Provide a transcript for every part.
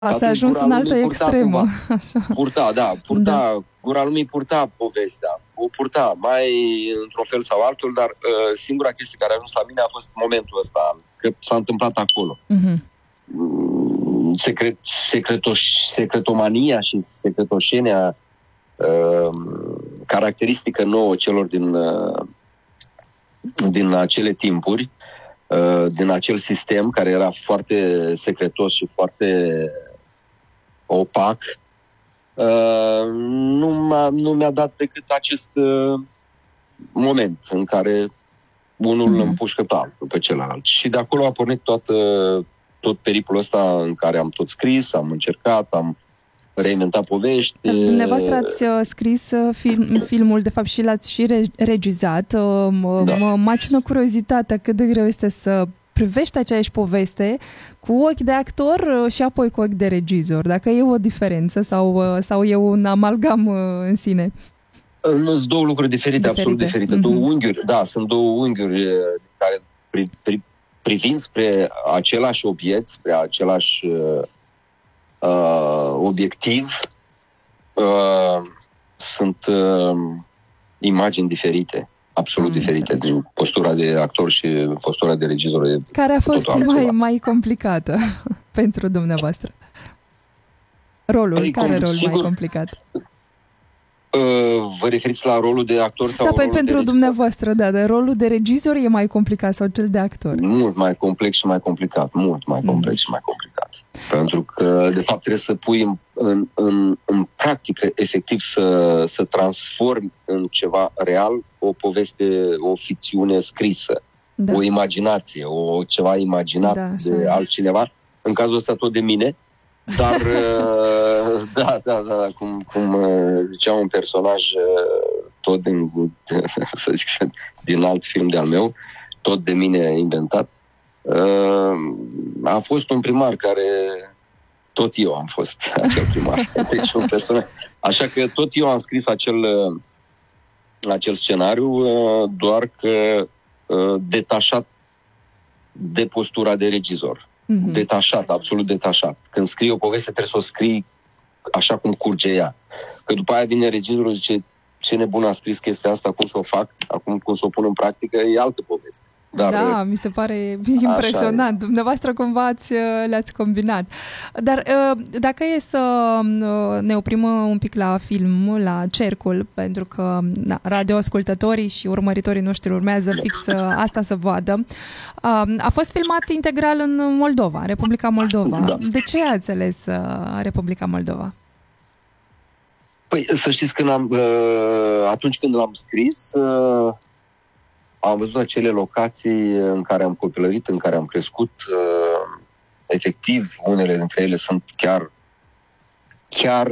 S-a ajuns în altă extremă. Gura lumii purta povestea, o purta mai într-un fel sau altul, dar singura chestie care a ajuns la mine a fost momentul ăsta, că s-a întâmplat acolo. Secretomania și secretoșenia, caracteristică nouă celor din acele timpuri, din acel sistem care era foarte secretos și foarte opac, nu mi-a dat decât acest moment în care unul împușcă pe altul, pe celălalt. Și de acolo a pornit tot pericolul ăsta în care am tot scris, am încercat, am reinventat povești. Dumneavoastră ați scris filmul, de fapt și l-ați și regizat. Mă macină curiozitatea cât de greu este să privești aceeași poveste cu ochi de actor și apoi cu ochi de regizor. Dacă e o diferență sau e un amalgam în sine? Sunt două lucruri diferite. Absolut diferite. Două unghiuri, sunt două unghiuri care privind spre același obiect, spre același obiectiv, sunt imagini diferite, absolut diferite, din postura de actor și postura de regizor. Care a fost mai complicată pentru dumneavoastră? Rolul? Care rol mai complicat? Vă referiți la rolul de actor sau rolul pentru de dumneavoastră, dar rolul de regizor e mai complicat sau cel de actor? Mult mai complex și mai complicat, mult mai complex și mai complicat. Pentru că, de fapt, trebuie să pui în practică, efectiv, să transformi în ceva real o poveste, o ficțiune scrisă, o imaginație, ceva imaginat de altcineva. În cazul ăsta tot de mine, dar cum zicea un personaj tot din alt film de-al meu, tot de mine inventat, a fost un primar care tot eu am fost acel primar. Deci un personaj. Așa că tot eu am scris acel scenariu, doar că detașat de postura de regizor. Detașat, absolut detașat. Când scrii o poveste, trebuie să o scrii așa cum curge ea. Că după aia vine regizorul și zice: ce nebun a scris chestia asta, cum să o fac, acum cum să o pun în practică, e altă poveste. Dar, mi se pare impresionant. Dumneavoastră cumva le-ați combinat. Dar dacă e să ne oprim un pic la film, la Cercul, pentru că radioascultătorii și urmăritorii noștri urmează fix asta să vadă. A fost filmat integral în Moldova, Republica Moldova. Da. De ce ați ales Republica Moldova? Păi, să știți că atunci când l-am scris, am văzut acele locații în care am copilărit, în care am crescut. Efectiv, unele dintre ele sunt chiar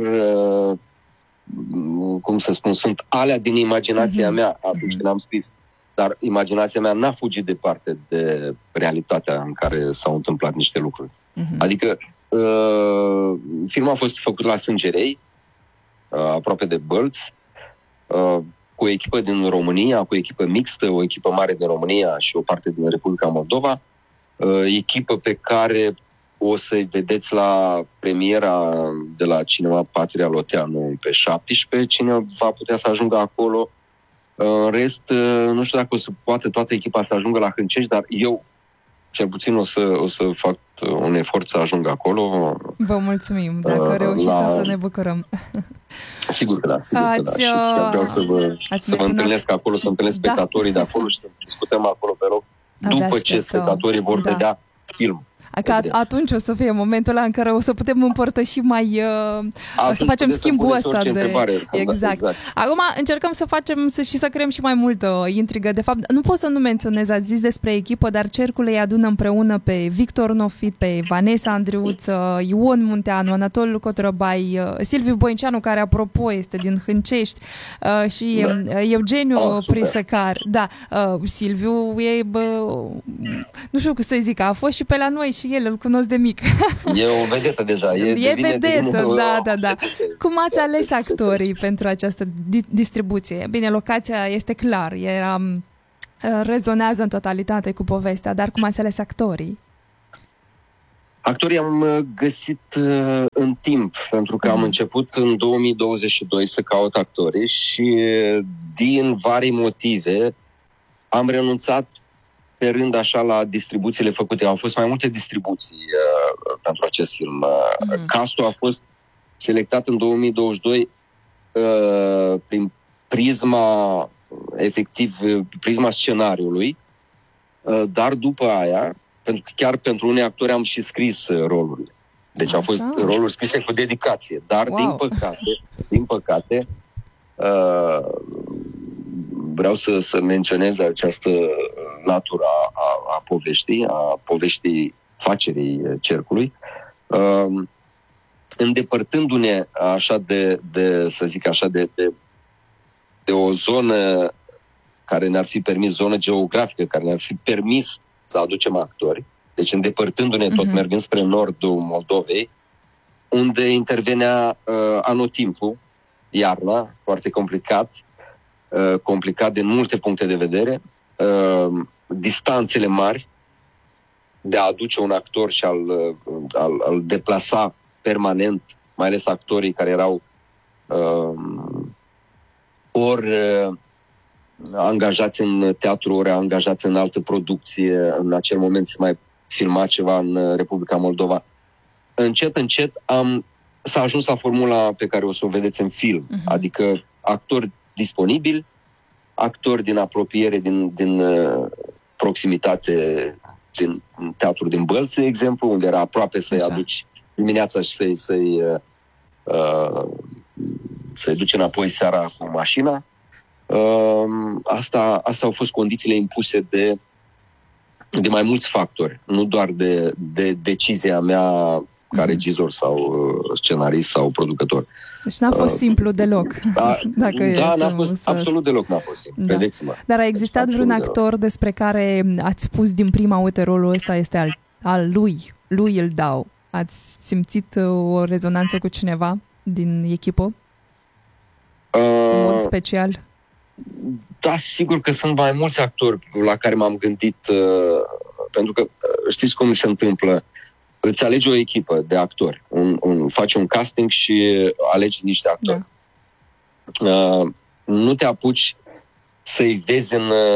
cum să spun, sunt alea din imaginația mea atunci când am scris. Dar imaginația mea n-a fugit departe de realitatea în care s-au întâmplat niște lucruri. Adică, filmul a fost făcut la Sângerei, aproape de Bălți, cu o echipă din România, cu o echipă mixtă, o echipă mare din România și o parte din Republica Moldova, echipă pe care o să-i vedeți la premiera de la Cinema Patria Loteanu pe 17, cine va putea să ajungă acolo. În rest, nu știu dacă o să poate toată echipa să ajungă la Hâncești, dar eu, cel puțin, o să fac un efort să ajung acolo. Vă mulțumim. Dacă reușiți, o să ne bucurăm. Sigur că da. Și vreau să vă întâlnesc acolo, să întâlnesc spectatorii de acolo și să discutăm acolo pe loc, după ce spectatorii vor vedea film. Că atunci o să fie momentul ăla în care o să putem împărtăși să facem schimbul ăsta de... Exact. Acum încercăm să facem și să creăm și mai multă intrigă. De fapt, nu pot să nu menționez, ați zis despre echipă, dar Cercul îi adună împreună pe Victor Nofit, pe Vanessa Andriuț, Ion Munteanu, Anatol Cotrăbai, Silviu Boinceanu, care apropo este din Hâncești, și Eugeniu Prisăcar. Da, Silviu e, nu știu cum să zic, a fost și pe la noi și el, îl cunosc de mic. E o vedetă deja. E vedetă, da. Cum ați ales actorii pentru această distribuție? Bine, locația este clar, rezonează în totalitate cu povestea, dar cum ați ales actorii? Actorii am găsit în timp, pentru că am început în 2022 să caut actorii și din vari motive am renunțat pe rând așa la distribuțiile făcute. Au fost mai multe distribuții pentru acest film. Castul a fost selectat în 2022 prin prisma, efectiv, prisma scenariului, dar după aia, pentru că chiar pentru unii actori am și scris rolurile. Deci au fost roluri scrise cu dedicație. Dar, din păcate, vreau să menționez această latură a poveștii facerii cercului, îndepărtându-ne așa de să zic așa, de o zonă care ne-ar fi permis, zonă geografică, care ne-ar fi permis să aducem actori, deci îndepărtându-ne tot mergând spre nordul Moldovei, unde intervenea anotimpul, iarna, foarte complicat din multe puncte de vedere, distanțele mari de a aduce un actor și al deplasa permanent, mai ales actorii care erau ori angajați în teatru, ori angajați în altă producție. În acel moment se mai filma ceva în Republica Moldova. Încet s-a ajuns la formula pe care o să o vedeți în film. Adică actori disponibili, actori din apropiere, din proximitate, din teatru din Bălți, de exemplu, unde era aproape să-i aduci dimineața și să-i duci înapoi seara cu mașina. Asta au fost condițiile impuse de mai mulți factori, nu doar de decizia mea ca regizor sau scenarist sau producător. Deci n-a fost simplu deloc. N-a fost absolut deloc, n-a fost simplu, credeți-mă. Dar a existat vreun actor despre care ați spus din prima, uite, rolul ăsta este al lui îl dau. Ați simțit o rezonanță cu cineva din echipă? În mod special? Da, sigur că sunt mai mulți actori la care m-am gândit, pentru că știți cum se întâmplă. Îți alegi o echipă de actori, faci un casting și alegi niște actori. Da. Nu te apuci să-i vezi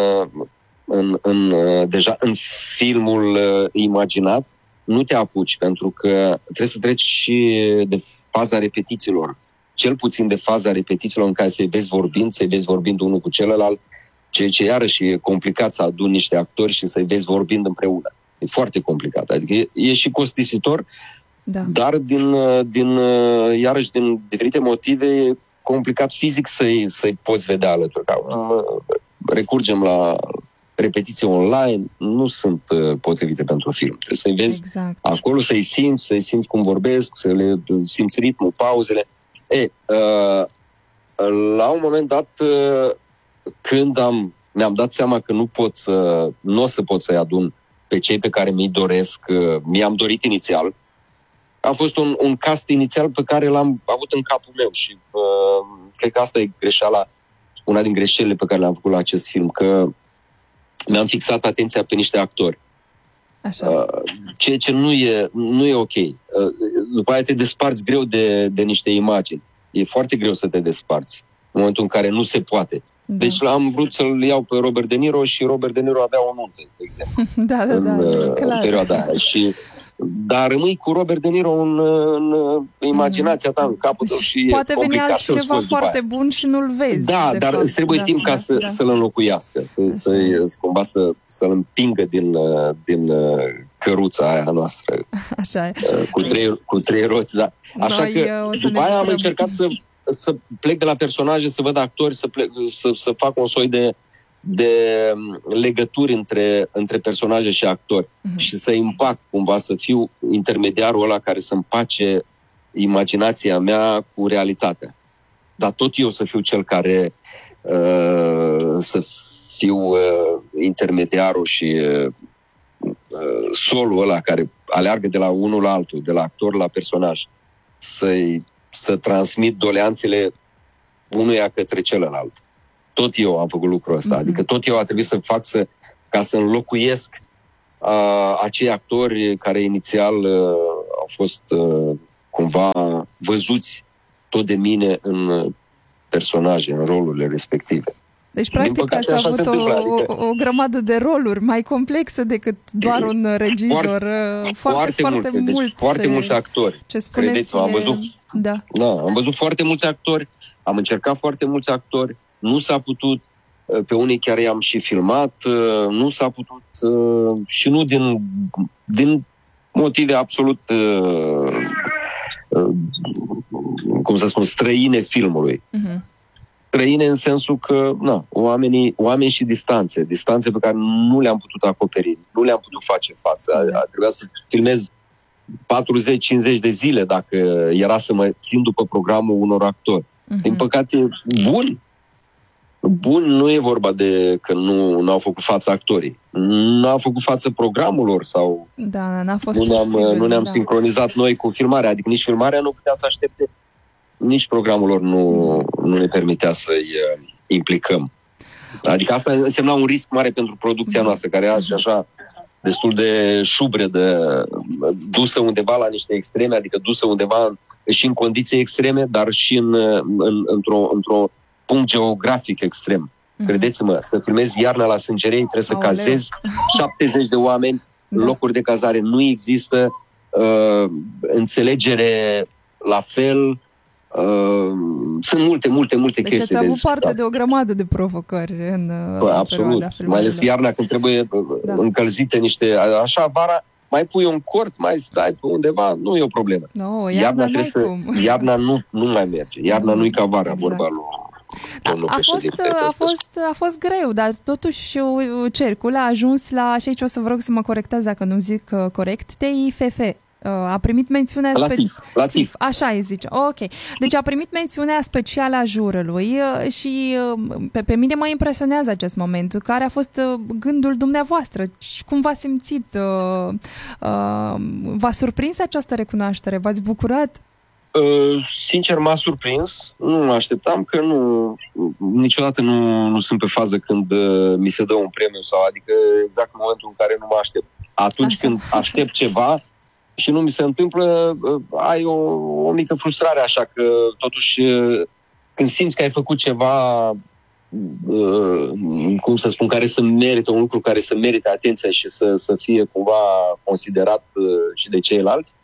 deja în filmul imaginat, nu te apuci, pentru că trebuie să treci și de faza repetițiilor. Cel puțin de faza repetițiilor în care să-i vezi vorbind unul cu celălalt, ceea ce iarăși e complicat să aduni niște actori și să-i vezi vorbind împreună. E foarte complicat. Adică e și costisitor, dar iarăși din diferite motive e complicat fizic să-i poți vedea alături. Recurgem la repetiții online, nu sunt potrivite pentru film. Trebuie să-i vezi acolo, să-i simți cum vorbesc, să le simți ritmul, pauzele. La un moment dat, când mi-am dat seama că nu o să pot să-i adun pe cei pe care mi-i doresc, mi-am dorit inițial, a fost un cast inițial pe care l-am avut în capul meu și cred că asta e una din greșelile pe care le-am făcut la acest film, că mi-am fixat atenția pe niște actori. Așa. Ceea ce nu e ok. După aia te desparți greu de niște imagini. E foarte greu să te desparți în momentul în care nu se poate. Da. Deci am vrut să-l iau pe Robert De Niro și Robert De Niro avea o nuntă, de exemplu. În perioada aia. Dar rămâi cu Robert De Niro în imaginația ta, în capul tău și poate veni altcineva foarte bun și nu-l vezi. Da, dar îți trebuie timp ca să-l înlocuiască, să-l împingă din căruța aia noastră. Așa e. Cu trei roți, da. Așa că după aia am încercat să plec de la personaje, să văd actori, să fac un soi de legături între personaje și actori și să împac cumva, să fiu intermediarul ăla care să împace imaginația mea cu realitatea. Dar tot eu să fiu cel care să fiu intermediarul și solul ăla care aleargă de la unul la altul, de la actor la personaj, să transmit doleanțele unuia către celălalt. Tot eu am făcut lucrul ăsta. Adică tot eu a trebuit să fac ca să înlocuiesc acei actori care inițial au fost cumva văzuți tot de mine în personaje, în rolurile respective. Deci, practic, ați avut o grămadă de roluri mai complexe decât doar un regizor. Foarte mulți actori. Ce spuneți? Am văzut foarte mulți actori, am încercat foarte mulți actori, nu s-a putut, pe unii chiar i-am și filmat, nu s-a putut și nu din motive absolut, cum să spun, străine filmului. Străine în sensul că oamenii și distanțe pe care nu le-am putut acoperi, nu le-am putut face față. A trebuit să filmez 40-50 de zile dacă era să mă țin după programul unor actori. Din păcate, bun, nu e vorba de că nu au făcut față actorii. Nu au făcut față programul lor sau n-a fost nu ne-am sincronizat noi cu filmarea. Adică nici filmarea nu putea să aștepte, nici programul lor nu ne permitea să-i implicăm. Adică asta însemna un risc mare pentru producția noastră, care era și așa destul de șubredă, dusă undeva la niște extreme, adică dusă undeva și în condiții extreme, dar și într-o punct geografic extrem. Credeți-mă, să filmezi iarna la Sângerei, trebuie să cazezi 70 de oameni, locuri de cazare nu există, înțelegere la fel. Sunt multe deci chestii. Deci ați avut parte de o grămadă de provocări în absolut, mai ales iarna când trebuie încălzite niște... Așa, vara, mai pui un cort, mai stai pe undeva, nu e o problemă. Iarna nu mai merge. Iarna nu e ca vara, vorba lui... A fost greu, dar totuși cercul a ajuns la, și aici o să vă rog să mă corectați dacă nu zic corect, TIFF. A primit mențiunea la TIFF. Așa îi zice. Ok. Deci a primit mențiunea specială a jurului și pe mine mă impresionează acest moment. Care a fost gândul dumneavoastră? Cum v-a simțit? V-a surprins această recunoaștere? V-ați bucurat? Sincer, m-a surprins. Nu mă așteptam, că niciodată nu sunt pe fază când mi se dă un premiu sau, adică exact în momentul în care nu mă aștept. Atunci când aștept ceva și nu mi se întâmplă, ai o mică frustrare, așa că totuși când simți că ai făcut ceva, cum să spun, care să merite, un lucru care să merite atenția și să fie cumva considerat și de ceilalți,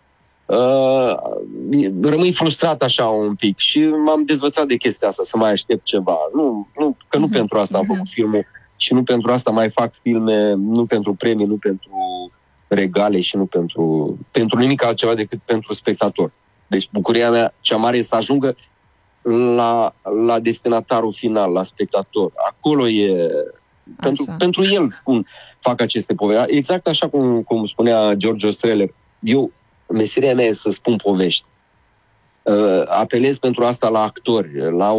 rămâi frustrat așa un pic și m-am dezvățat de chestia asta, să mai aștept ceva. Nu pentru asta am făcut filmul și nu pentru asta mai fac filme, nu pentru premii, nu pentru regale și nu pentru nimic altceva decât pentru spectator. Deci bucuria mea cea mare e să ajungă la destinatarul final, la spectator. Acolo e... Pentru el, fac aceste povești. Exact așa cum spunea George Ostreller. Meseria mea e să spun povești. Apelez pentru asta la actori,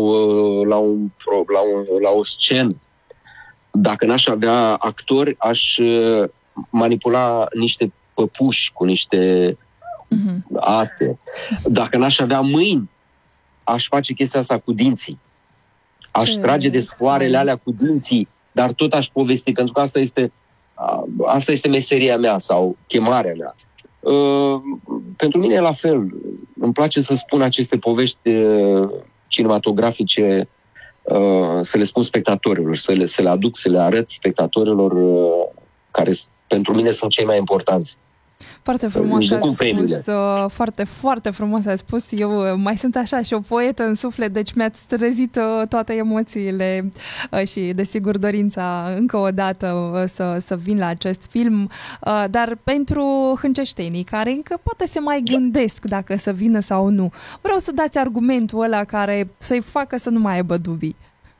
la o scenă. Dacă n-aș avea actori, aș manipula niște păpuși cu niște ațe. Dacă n-aș avea mâini, aș face chestia asta cu dinții. Aș trage de sfoarele alea cu dinții, dar tot aș povesti, pentru că asta este meseria mea sau chemarea mea. Pentru mine e la fel. Îmi place să spun aceste povești cinematografice, să le spun spectatorilor, să le aduc, să le arăt spectatorilor care pentru mine sunt cei mai importanți. Foarte frumos ați spus, foarte, foarte frumos ați spus. Eu mai sunt așa și o poetă în suflet, deci mi-ați trezit toate emoțiile și desigur dorința încă o dată să vin la acest film, dar pentru hânceștenii care încă poate se mai gândesc dacă să vină sau nu, vreau să dați argumentul ăla care să-i facă să nu mai aibă dubii.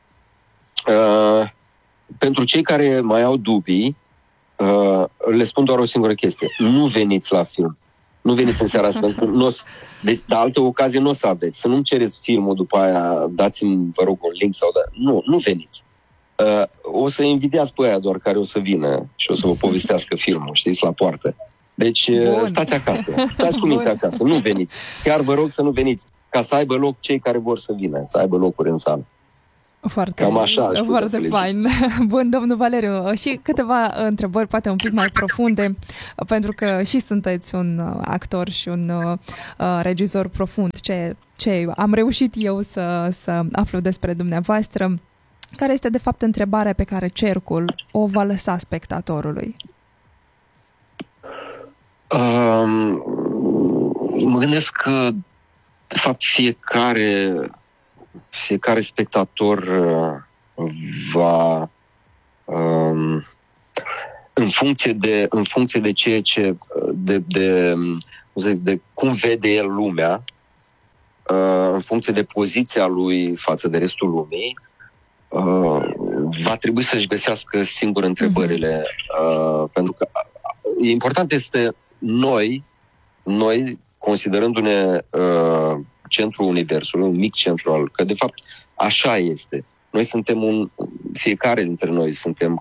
Pentru cei care mai au dubii, le spun doar o singură chestie. Nu veniți la film. Nu veniți în seara asta. Deci, de altă ocazie nu o să aveți. Să nu-mi cereți filmul după aia, dați-mi, vă rog, un link sau... Nu veniți. O să invidiați pe aia doar care o să vină și o să vă povestească filmul, știți, la poartă. Deci, stați acasă. Stați cu minți acasă. Nu veniți. Chiar vă rog să nu veniți. Ca să aibă loc cei care vor să vină. Să aibă locuri în sală. Cam așa. Foarte fain. Bun, domnul Valeriu, și câteva întrebări, poate un pic mai profunde, pentru că și sunteți un actor și un regizor profund, ce am reușit eu să aflu despre dumneavoastră. Care este, de fapt, întrebarea pe care cercul o va lăsa spectatorului? Mă gândesc că, de fapt, fiecare spectator va, în funcție de ceea ce, de cum vede el lumea, în funcție de poziția lui față de restul lumii, va trebui să-și găsească singur întrebările. Pentru că important este noi considerându-ne centrul universului, un mic centru că de fapt așa este. Noi suntem fiecare dintre noi suntem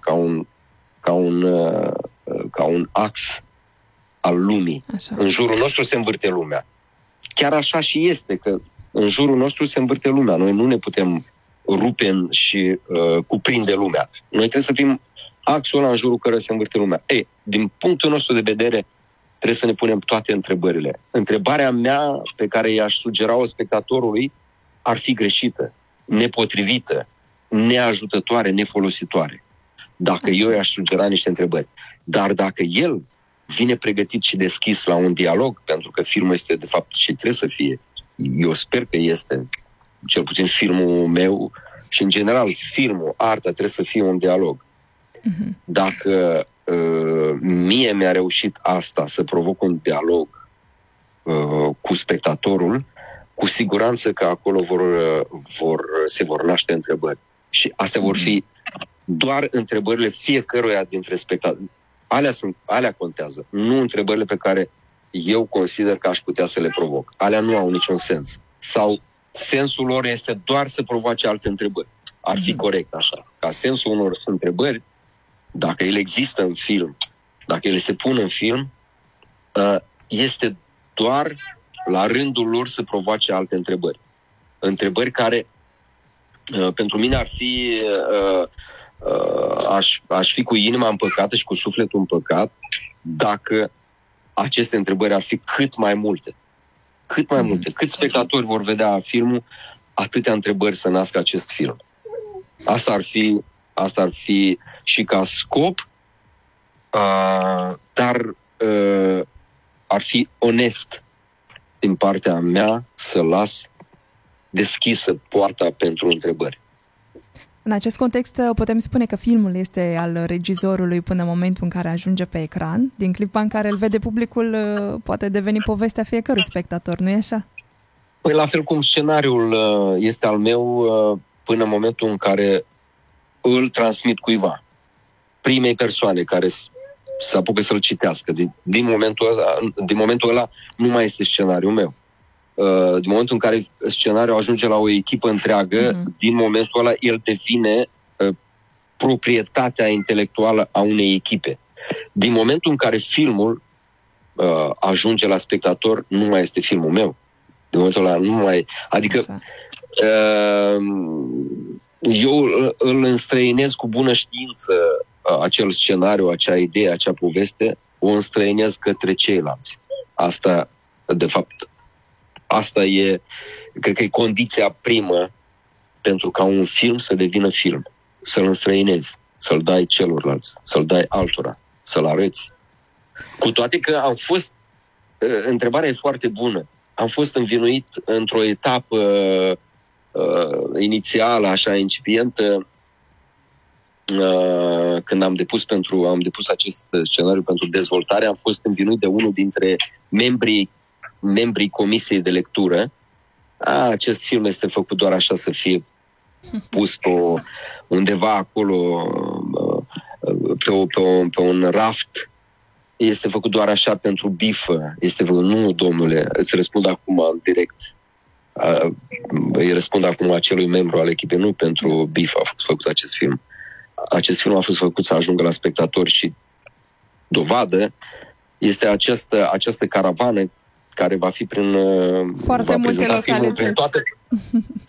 ca un ax al lumii. Așa. În jurul nostru se învârte lumea. Chiar așa și este, că în jurul nostru se învârte lumea. Noi nu ne putem rupe și cuprinde lumea. Noi trebuie să fim axul ăla în jurul căruia se învârte lumea. Din punctul nostru de vedere, trebuie să ne punem toate întrebările. Întrebarea mea pe care i-aș sugera-o spectatorului ar fi greșită, nepotrivită, neajutătoare, nefolositoare. Dacă eu i-aș sugera niște întrebări. Dar dacă el vine pregătit și deschis la un dialog, pentru că filmul este, de fapt, și trebuie să fie, eu sper că este, cel puțin filmul meu și, în general, filmul, arta, trebuie să fie un dialog. Dacă mie mi-a reușit asta, să provoc un dialog cu spectatorul, cu siguranță că acolo se vor naște întrebări. Și astea vor fi doar întrebările fiecăruia dintre spectatori. Alea contează, nu întrebările pe care eu consider că aș putea să le provoc. Alea nu au niciun sens. Sau sensul lor este doar să provoace alte întrebări. Ar fi corect așa. Ca sensul unor întrebări, dacă ele există în film, dacă ele se pun în film, este doar la rândul lor să provoace alte întrebări. Întrebări care pentru mine ar fi aș fi cu inima împăcată și cu sufletul împăcat dacă aceste întrebări ar fi cât mai multe. Cât mai multe. Cât spectatori vor vedea filmul, atâtea întrebări să nască acest film. Asta ar fi și ca scop, dar ar fi onest din partea mea să las deschisă poarta pentru întrebări. În acest context putem spune că filmul este al regizorului până în momentul în care ajunge pe ecran. Din clipa în care îl vede publicul, poate deveni povestea fiecărui spectator, nu-i așa? Păi la fel cum scenariul este al meu până în momentul în care îl transmit cuiva. Primei persoane care se apucă să-l citească. Din momentul ăla nu mai este scenariul meu. Din momentul în care scenariul ajunge la o echipă întreagă, din momentul ăla el devine proprietatea intelectuală a unei echipe. Din momentul în care filmul ajunge la spectator, nu mai este filmul meu. Din momentul ăla nu mai... Adică eu îl înstrăinez cu bună știință acel scenariu, acea idee, acea poveste, o înstrăinez către ceilalți. Asta, de fapt, cred că e condiția primă pentru ca un film să devină film. Să-l înstrăinezi, să-l dai celorlalți, să-l dai altora, să-l arăți. Cu toate că întrebarea e foarte bună. Am fost învinuit într-o etapă inițială, așa, incipientă, când am depus acest scenariu pentru dezvoltare, am fost învinuit de unul dintre membrii comisiei de lectură. Acest film este făcut doar așa să fie pus undeva acolo pe un raft. Este făcut doar așa pentru bifă. Este făcut, nu, domnule, îți răspund acum direct. Îi răspund acum acelui membru al echipei, nu pentru bifă a fost făcut acest film. Acest film a fost făcut să ajungă la spectatori și dovadă este această caravană care va fi foarte multe localități.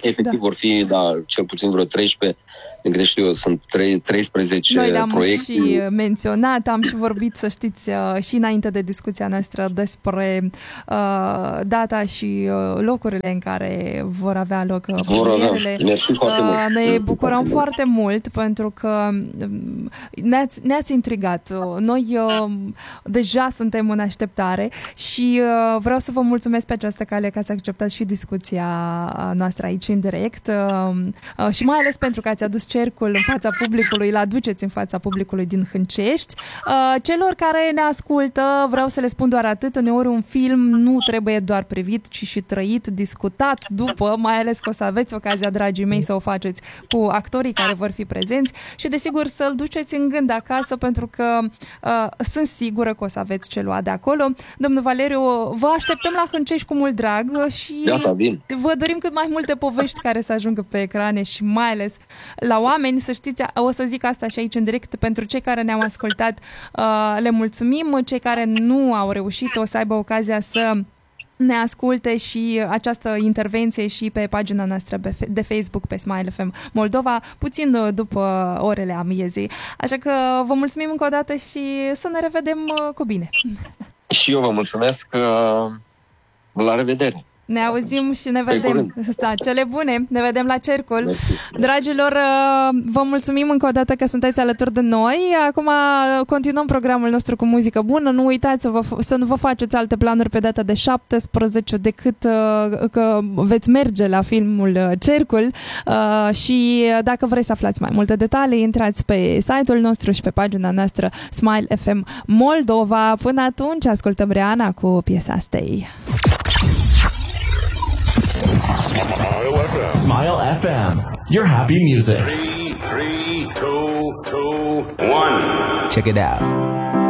efectiv vor fi, cel puțin vreo 13. Din câte știu eu, sunt 13 Noi le-am proiecte. și menționat, am și vorbit, să știți, și înainte de discuția noastră despre data și locurile în care vor avea loc premierele. Ne bucurăm foarte mult pentru că ne-ați intrigat. Noi deja suntem în așteptare și vreau să vă mulțumesc pe această cale că ați acceptat și discuția noastră aici în direct și mai ales pentru că ați adus cercul în fața publicului, îl aduceți în fața publicului din Hâncești. Celor care ne ascultă, vreau să le spun doar atât, uneori un film nu trebuie doar privit, ci și trăit, discutat după, mai ales că o să aveți ocazia, dragii mei, să o faceți cu actorii care vor fi prezenți și, desigur, să-l duceți în gând acasă, pentru că sunt sigură că o să aveți ce lua de acolo. Domnul Valeriu, vă așteptăm la Hâncești cu mult drag și vă dorim cât mai multe povești care să ajungă pe ecrane și mai ales la oameni, să știți, o să zic asta și aici în direct, pentru cei care ne-au ascultat, le mulțumim, cei care nu au reușit o să aibă ocazia să ne asculte și această intervenție și pe pagina noastră de Facebook, pe Smile FM Moldova, puțin după orele amiezii. Așa că vă mulțumim încă o dată și să ne revedem cu bine. Și eu vă mulțumesc, la revedere! Ne auzim și ne vedem. Cele bune, ne vedem la Cercul. Mersi. Dragilor, vă mulțumim încă o dată că sunteți alături de noi. Acum continuăm programul nostru cu muzică bună. Nu uitați să nu vă faceți alte planuri pe data de 17 decât că veți merge la filmul Cercul și dacă vreți să aflați mai multe detalii, intrați pe site-ul nostru și pe pagina noastră Smile FM Moldova. Până atunci ascultăm Rihanna cu piesa Stay. Smile FM, your happy music. 3, 2, 1. Check it out.